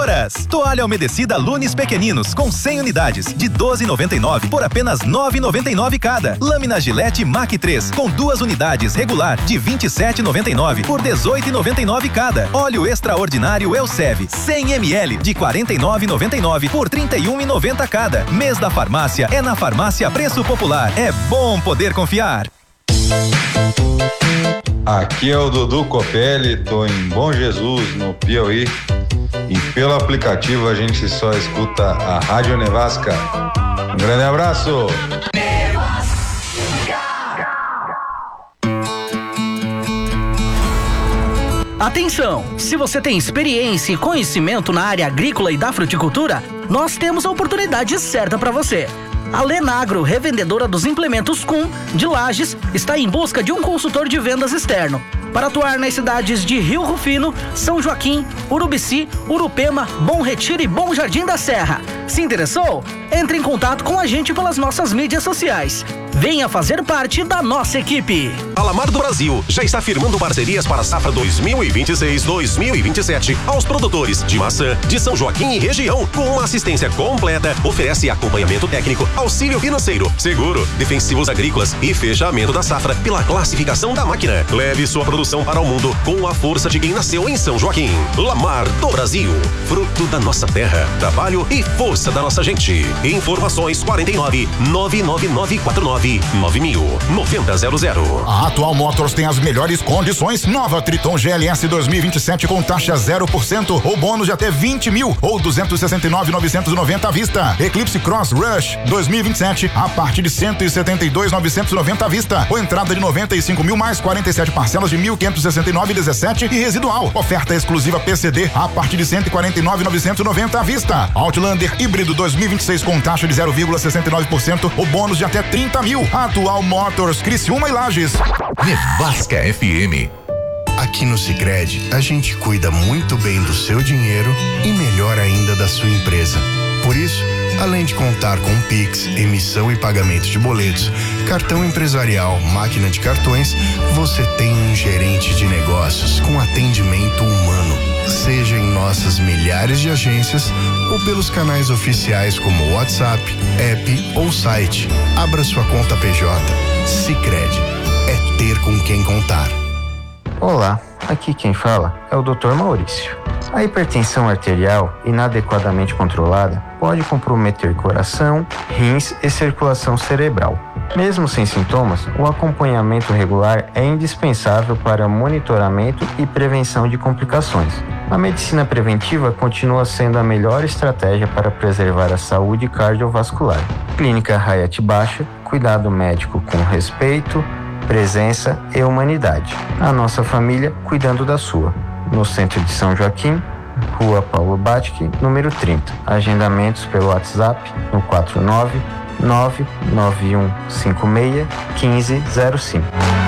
Loucuras! Toalha umedecida Lunes Pequeninos com 100 unidades de 12,99 por apenas 9,99 cada. Lâmina Gillette Mach 3 com 2 unidades regular de 27,99 por 18,99 cada. Óleo extraordinário Elsev 100 ml de 49,99 por 31,90 cada. Mês da farmácia é na Farmácia Preço Popular. É bom poder confiar. Aqui é o Dudu Copelli, tô em Bom Jesus, no Piauí, e pelo aplicativo a gente só escuta a Rádio Nevasca. Um grande abraço! Atenção! Se você tem experiência e conhecimento na área agrícola e da fruticultura, nós temos a oportunidade certa para você. A Lenagro, revendedora dos implementos Kuhn de Lages, está em busca de um consultor de vendas externo para atuar nas cidades de Rio Rufino, São Joaquim, Urubici, Urupema, Bom Retiro e Bom Jardim da Serra. Se interessou? Entre em contato com a gente pelas nossas mídias sociais. Venha fazer parte da nossa equipe. A Lamar do Brasil já está firmando parcerias para a safra 2026-2027 aos produtores de maçã de São Joaquim e região, com uma assistência completa, oferece acompanhamento técnico, auxílio financeiro, seguro, defensivos agrícolas e fechamento da safra pela classificação da máquina. Leve sua produção para o mundo com a força de quem nasceu em São Joaquim. Lamar do Brasil, fruto da nossa terra, trabalho e força da nossa gente. Informações 49 99949 9000 9000. A Atual Motors tem as melhores condições. Nova Triton GLS 2027 com taxa 0% ou bônus de até 20 mil ou 269.990 à vista. Eclipse Cross Rush 2027 a partir de 172.990 à vista ou entrada de 95 mil mais 47 parcelas de 1.569,17 e residual. Oferta exclusiva PCD a partir de 149.990 à vista. Outlander híbrido 2026 com taxa de 0,69% ou bônus de até 30 mil. Atual Motors, Criciúma e Lages. Nevasca FM. Aqui no Sicredi, a gente cuida muito bem do seu dinheiro e melhor ainda da sua empresa. Por isso, além de contar com Pix, emissão e pagamento de boletos, cartão empresarial, máquina de cartões, você tem um gerente de negócios com atendimento humano. Seja em nossas milhares de agências ou pelos canais oficiais como WhatsApp, app ou site. Abra sua conta PJ. Sicredi. É ter com quem contar. Olá, aqui quem fala é o Dr. Maurício. A hipertensão arterial inadequadamente controlada pode comprometer coração, rins e circulação cerebral. Mesmo sem sintomas, o acompanhamento regular é indispensável para monitoramento e prevenção de complicações. A medicina preventiva continua sendo a melhor estratégia para preservar a saúde cardiovascular. Clínica Hayat Baixa, cuidado médico com respeito, presença e humanidade. A nossa família cuidando da sua. No centro de São Joaquim, Rua Paulo Batic, número 30. Agendamentos pelo WhatsApp no 49991561505.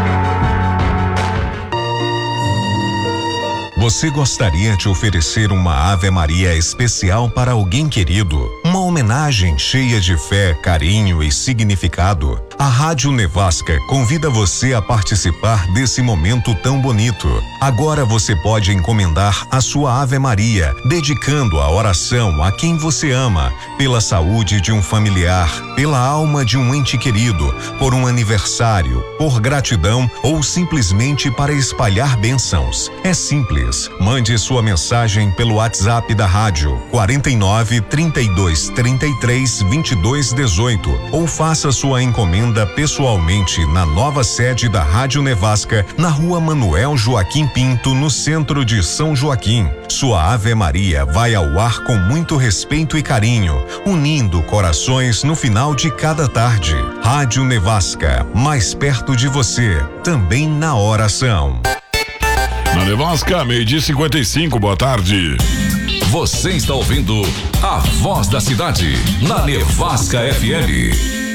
Você gostaria de oferecer uma Ave Maria especial para alguém querido? Uma homenagem cheia de fé, carinho e significado? A Rádio Nevasca convida você a participar desse momento tão bonito. Agora você pode encomendar a sua Ave Maria, dedicando a oração a quem você ama, pela saúde de um familiar, pela alma de um ente querido, por um aniversário, por gratidão ou simplesmente para espalhar bênçãos. É simples. Mande sua mensagem pelo WhatsApp da rádio 49 32 33 22 18 ou faça sua encomenda pessoalmente na nova sede da Rádio Nevasca, na Rua Manuel Joaquim Pinto, no centro de São Joaquim. Sua Ave Maria vai ao ar com muito respeito e carinho, unindo corações no final de cada tarde. Rádio Nevasca, mais perto de você, também na oração. Na Nevasca, 12:55, boa tarde. Você está ouvindo a Voz da Cidade, na Nevasca FM.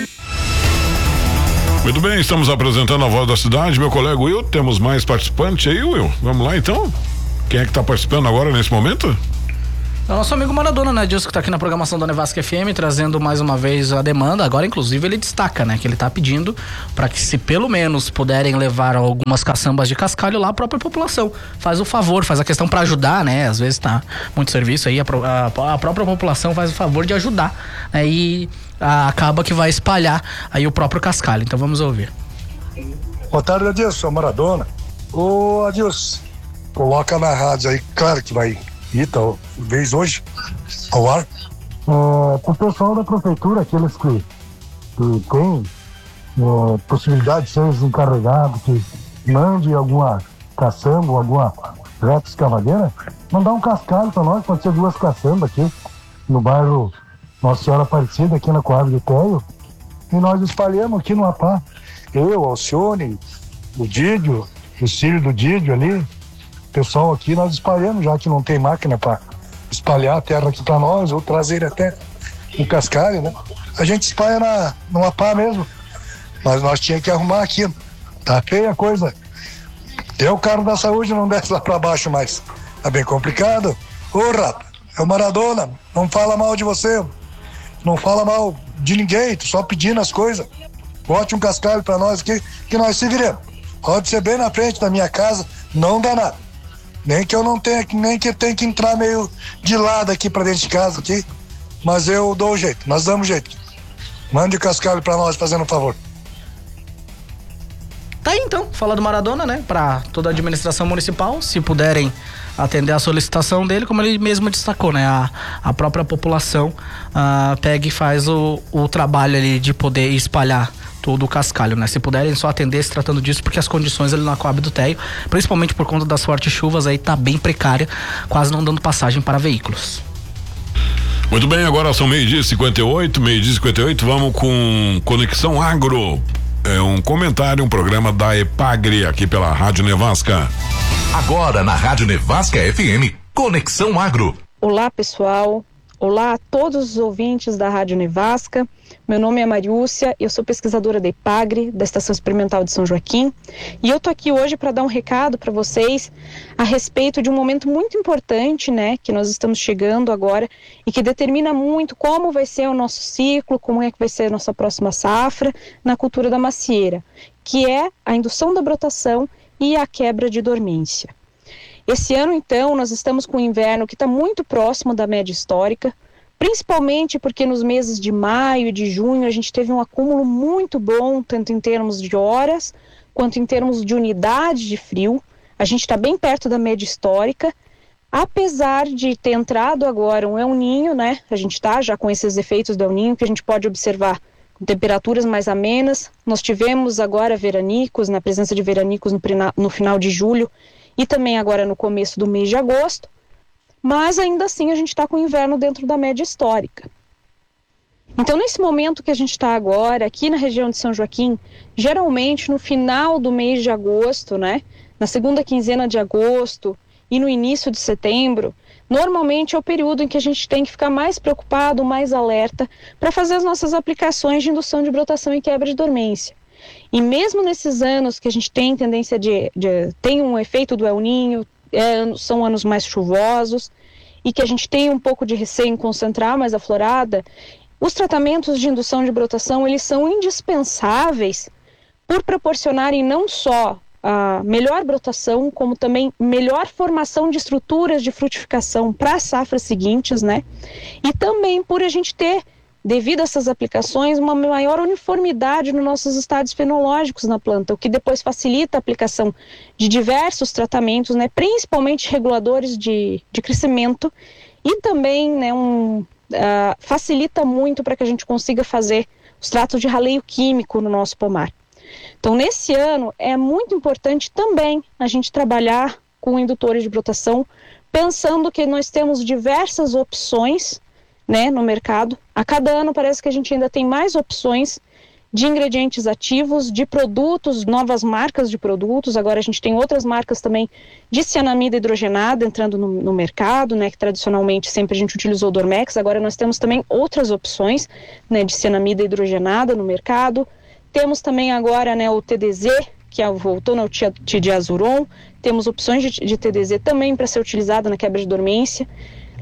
Muito bem, estamos apresentando a Voz da Cidade, meu colega Will. Temos mais participantes aí, Will? Vamos lá então? Quem é que está participando agora nesse momento? É o nosso amigo Maradona, né, Dilson, que tá aqui na programação da Nevasca FM, trazendo mais uma vez a demanda. Agora, inclusive, ele destaca, né, que ele tá pedindo para que, se pelo menos puderem levar algumas caçambas de cascalho lá, a própria população faz o favor, faz a questão para ajudar, né, às vezes tá muito serviço aí, a própria população faz o favor de ajudar, né, e acaba que vai espalhar aí o próprio cascalho. Então vamos ouvir. Boa tarde, Adilson, Maradona. Ô, Adilson, coloca na rádio aí, claro que vai ir, talvez hoje, ao ar. Pro pessoal da prefeitura, aqueles que têm possibilidade de ser encarregados, que mande alguma caçamba ou alguma reta escavadeira, mandar um cascalho para nós, pode ser 2 caçambas aqui, no bairro Nossa Senhora Aparecida, aqui na Coab do Teio, e nós espalhamos aqui no Apá. Eu, Alcione, o Dídio, o filho do Dídio ali, pessoal aqui, nós espalhamos, já que não tem máquina para espalhar a terra aqui para nós, ou trazer até um cascalho, né? A gente espalha no Apá mesmo, mas nós tínhamos que arrumar aqui, tá feia a coisa. Até o carro da saúde não desce lá para baixo mais, tá bem complicado. Ô, rapa, é o Maradona, não fala mal de você, não fala mal de ninguém, tu só pedindo as coisas. Bote um cascalho para nós aqui, que nós se viremos. Pode ser bem na frente da minha casa, não dá nada. Nem que eu não tenha, nem que eu tenha que entrar meio de lado aqui pra dentro de casa aqui, mas eu dou o jeito, nós damos jeito. Mande o cascalho pra nós, fazendo um favor. Tá aí então, fala do Maradona, né, pra toda a administração municipal, se puderem atender a solicitação dele, como ele mesmo destacou, né, a própria população pega e faz o trabalho ali de poder espalhar todo o cascalho, né? Se puderem só atender se tratando disso, porque as condições ali na Coab do Teio, principalmente por conta das fortes chuvas aí, tá bem precária, quase não dando passagem para veículos. Muito bem, agora são 12h58, vamos com Conexão Agro. É um comentário, um programa da EPAGRE aqui pela Rádio Nevasca. Agora na Rádio Nevasca FM, Conexão Agro. Olá, pessoal. Olá a todos os ouvintes da Rádio Nevasca. Meu nome é Mariúcia, eu sou pesquisadora da EPAGRE, da Estação Experimental de São Joaquim, e eu tô aqui hoje para dar um recado para vocês a respeito de um momento muito importante, né, que nós estamos chegando agora e que determina muito como vai ser o nosso ciclo, como é que vai ser a nossa próxima safra na cultura da macieira, que é a indução da brotação e a quebra de dormência. Esse ano, então, nós estamos com um inverno que está muito próximo da média histórica, principalmente porque nos meses de maio e de junho a gente teve um acúmulo muito bom, tanto em termos de horas, quanto em termos de unidade de frio. A gente está bem perto da média histórica, apesar de ter entrado agora um El Niño, né? A gente está já com esses efeitos do El Niño que a gente pode observar com temperaturas mais amenas. Nós tivemos agora veranicos, na presença de veranicos no final de julho, e também agora no começo do mês de agosto, mas ainda assim a gente está com o inverno dentro da média histórica. Então, nesse momento que a gente está agora, aqui na região de São Joaquim, geralmente no final do mês de agosto, né, na segunda quinzena de agosto e no início de setembro, normalmente é o período em que a gente tem que ficar mais preocupado, mais alerta, para fazer as nossas aplicações de indução de brotação e quebra de dormência. E mesmo nesses anos que a gente tem tendência tem um efeito do El Niño, são anos mais chuvosos e que a gente tem um pouco de receio em concentrar mais a florada, os tratamentos de indução de brotação, eles são indispensáveis por proporcionarem não só a melhor brotação, como também melhor formação de estruturas de frutificação para as safras seguintes, né? E também por a gente ter, devido a essas aplicações, uma maior uniformidade nos nossos estádios fenológicos na planta, o que depois facilita a aplicação de diversos tratamentos, né, principalmente reguladores de crescimento, e também, né, facilita muito para que a gente consiga fazer os tratos de raleio químico no nosso pomar. Então, nesse ano, é muito importante também a gente trabalhar com indutores de brotação, pensando que nós temos diversas opções, né, no mercado. A cada ano parece que a gente ainda tem mais opções de ingredientes ativos, de produtos, novas marcas de produtos. Agora a gente tem outras marcas também de cianamida hidrogenada entrando no mercado, né, que tradicionalmente sempre a gente utilizou o Dormex. Agora nós temos também outras opções, né, de cianamida hidrogenada no mercado. Temos também agora, né, o TDZ, que voltou no Tidiazuron. Temos opções de TDZ também para ser utilizada na quebra de dormência.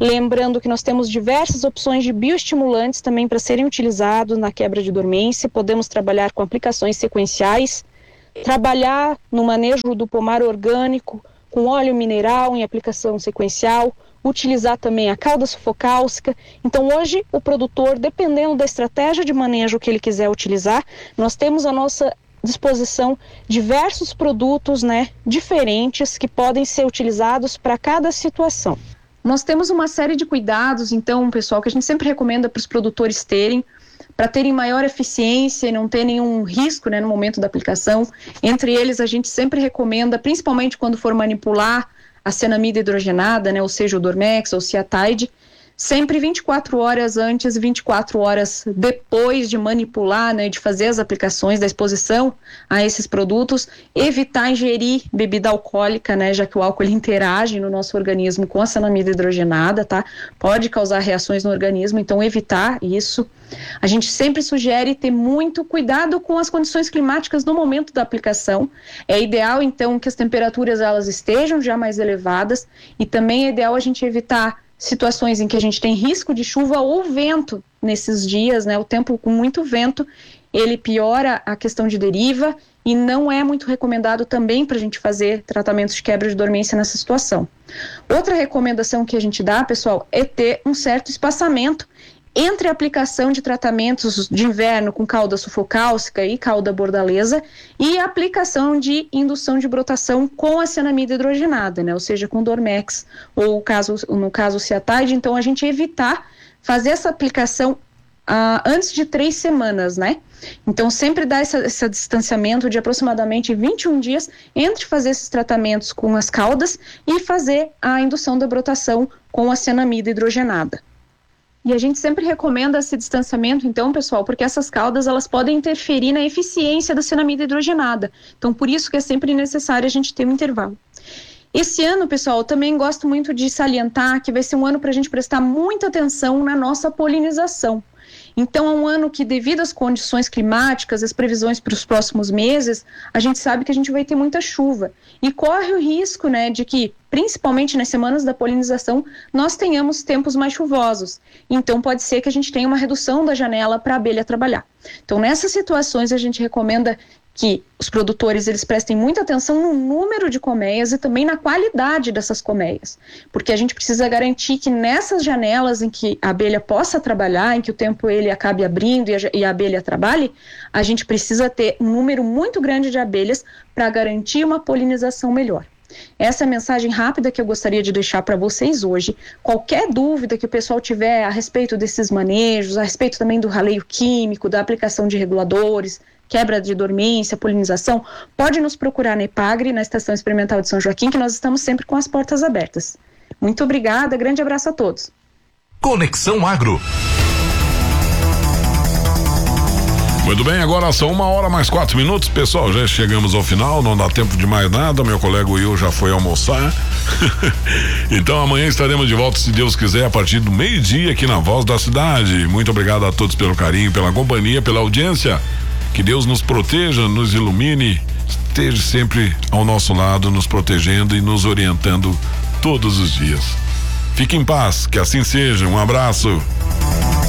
Lembrando que nós temos diversas opções de bioestimulantes também para serem utilizados na quebra de dormência. Podemos trabalhar com aplicações sequenciais, trabalhar no manejo do pomar orgânico com óleo mineral em aplicação sequencial, utilizar também a cauda sufocálcica. Então hoje o produtor, dependendo da estratégia de manejo que ele quiser utilizar, nós temos à nossa disposição diversos produtos, né, diferentes que podem ser utilizados para cada situação. Nós temos uma série de cuidados, então, pessoal, que a gente sempre recomenda para os produtores terem, para terem maior eficiência e não ter nenhum risco, né, no momento da aplicação. Entre eles, a gente sempre recomenda, principalmente quando for manipular a cianamida hidrogenada, né, ou seja, o Dormex ou o Ciatide, sempre 24 horas antes e 24 horas depois de manipular, né, de fazer as aplicações da exposição a esses produtos, evitar ingerir bebida alcoólica, né, já que o álcool ele interage no nosso organismo com a cianamida hidrogenada, tá? Pode causar reações no organismo, então evitar isso. A gente sempre sugere ter muito cuidado com as condições climáticas no momento da aplicação. É ideal, então, que as temperaturas elas estejam já mais elevadas e também é ideal a gente evitar situações em que a gente tem risco de chuva ou vento nesses dias, né? O tempo com muito vento, ele piora a questão de deriva e não é muito recomendado também para a gente fazer tratamentos de quebra de dormência nessa situação. Outra recomendação que a gente dá, pessoal, é ter um certo espaçamento entre a aplicação de tratamentos de inverno com cauda sufocálcica e cauda bordaleza e a aplicação de indução de brotação com a cianamida hidrogenada, né? Ou seja, com Dormex ou no caso o Ciatide. Então a gente evitar fazer essa aplicação antes de 3 semanas, né? Então sempre dá esse distanciamento de aproximadamente 21 dias entre fazer esses tratamentos com as caudas e fazer a indução da brotação com a cianamida hidrogenada. E a gente sempre recomenda esse distanciamento, então, pessoal, porque essas caudas, elas podem interferir na eficiência da cianamida hidrogenada. Então, por isso que é sempre necessário a gente ter um intervalo. Esse ano, pessoal, eu também gosto muito de salientar que vai ser um ano para a gente prestar muita atenção na nossa polinização. Então, é um ano que, devido às condições climáticas, as previsões para os próximos meses, a gente sabe que a gente vai ter muita chuva. E corre o risco, né, de que, principalmente nas semanas da polinização, nós tenhamos tempos mais chuvosos. Então, pode ser que a gente tenha uma redução da janela para a abelha trabalhar. Então, nessas situações, a gente recomenda que os produtores eles prestem muita atenção no número de colmeias e também na qualidade dessas colmeias, porque a gente precisa garantir que nessas janelas em que a abelha possa trabalhar, em que o tempo ele acabe abrindo e a abelha trabalhe, a gente precisa ter um número muito grande de abelhas para garantir uma polinização melhor. Essa é a mensagem rápida que eu gostaria de deixar para vocês hoje. Qualquer dúvida que o pessoal tiver a respeito desses manejos, a respeito também do raleio químico, da aplicação de reguladores, quebra de dormência, polinização, pode nos procurar na EPAGRE, na Estação Experimental de São Joaquim, que nós estamos sempre com as portas abertas. Muito obrigada, grande abraço a todos. Conexão Agro. Muito bem, agora são 1h mais 4 minutos, pessoal, já chegamos ao final, não dá tempo de mais nada, meu colega Will já foi almoçar. Então amanhã estaremos de volta, se Deus quiser, a partir do 12:00 aqui na Voz da Cidade. Muito obrigado a todos pelo carinho, pela companhia, pela audiência. Que Deus nos proteja, nos ilumine, esteja sempre ao nosso lado, nos protegendo e nos orientando todos os dias. Fique em paz, que assim seja. Um abraço.